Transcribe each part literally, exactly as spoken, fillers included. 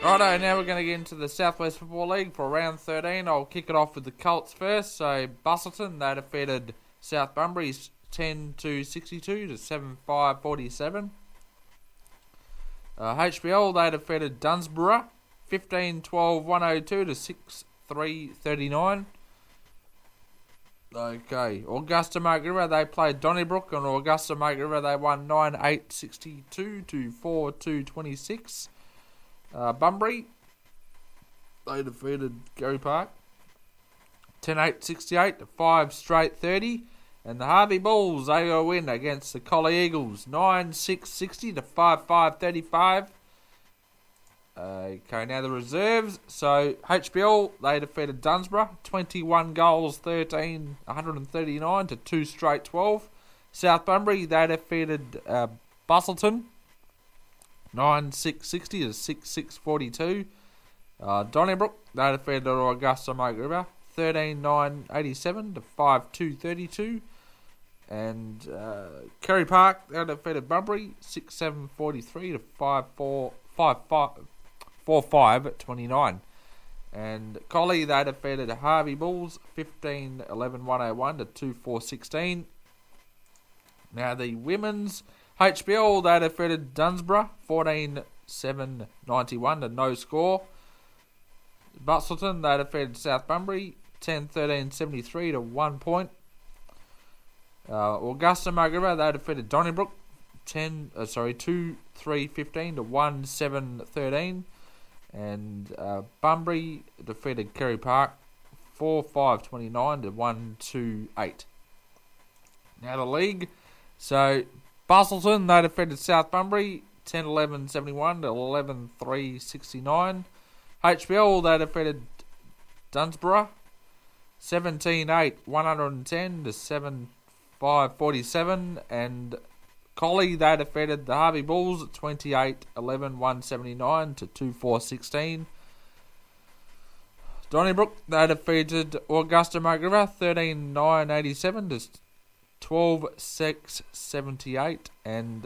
Righto, now we're going to get into the Southwest Football League for round thirteen. I'll kick it off with the Colts first. So, Busselton, they defeated South Bunbury ten to sixty-two to seven five forty-seven. Uh, H B L, they defeated Dunsborough fifteen twelve one oh two to six three thirty-nine. Okay, Augusta Margaret River, they played Donnybrook, and Augusta Margaret River, they won nine eight sixty-two to four two twenty-six. Uh, Bunbury, they defeated Gary Park ten eight sixty-eight to five straight thirty. And the Harvey Bulls, they got a win against the Collie Eagles nine six sixty to five five thirty-five. Okay, now the reserves. So, H B L, they defeated Dunsborough twenty-one goals thirteen one thirty-nine to two straight twelve. South Bunbury, they defeated uh, Busselton nine six sixty to six six forty-two. Uh, Donnybrook, they defeated Augusta Margaret River thirteen nine eighty-seven to five two thirty-two. And uh, Kerry Park, they defeated Bunbury six seven forty-three to five four five twenty-nine. And Collie, they defeated Harvey Bulls fifteen eleven one oh one to two four sixteen. Now the women's H B L, they defeated Dunsborough fourteen seven ninety-one to no score. Busselton, they defeated South Bunbury ten thirteen seventy-three to one point. Uh, Augusta Margaret River, they defeated Donnybrook ten uh, sorry two three fifteen to one seven thirteen. And uh, Bunbury defeated Kerry Park four five twenty-nine to one two eight. Now the league. So Busselton, they defeated South Bunbury ten eleven seventy-one to eleven three sixty-nine. H B L, they defeated Dunsborough seventeen eight one ten to seven five forty-seven. And Collie, they defeated the Harvey Bulls twenty-eight eleven one seventy-nine to two four sixteen. Donnybrook, they defeated Augusta Margaret River thirteen nine eighty-seven to twelve six seventy-eight. And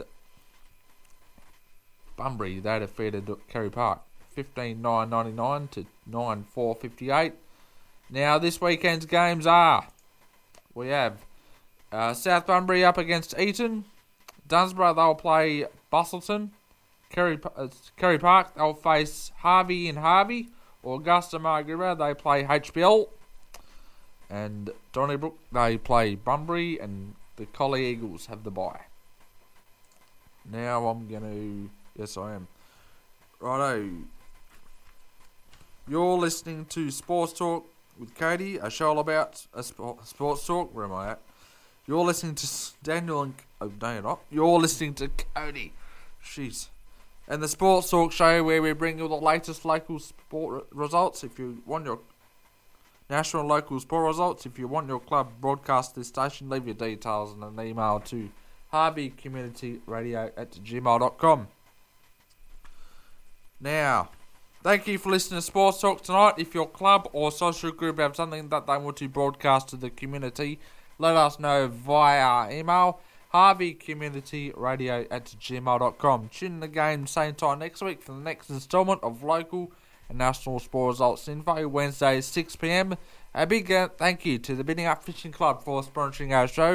Bunbury, they defeated Kerry Park fifteen nine ninety-nine to nine four fifty-eight. Now this weekend's games are, we have uh, South Bunbury up against Eton. Dunsborough, they'll play Busselton. Kerry, uh, Kerry Park, they'll face Harvey and Harvey. Augusta Margaret River, they play H B L. And Donnybrook, they play Bunbury, and the Collie Eagles have the bye. Now I'm going to... Yes, I am. Righto. You're listening to Sports Talk with Cody, a show all about a sport, sports talk. Where am I at? You're listening to Daniel and... Oh, no, you're not. You're listening to Cody. Jeez. And the Sports Talk show where we bring you the latest local sport results. If you want your national and local sport results, if you want your club broadcast this station, leave your details in an email to harvey community radio at gmail dot com. Now, thank you for listening to Sports Talk tonight. If your club or social group have something that they want to broadcast to the community, let us know via our email, harvey community radio at gmail dot com. Tune in again same time next week for the next instalment of local and national sport results info, Wednesday six p m. A big uh, thank you to the Bidding Up Fishing Club for sponsoring our show.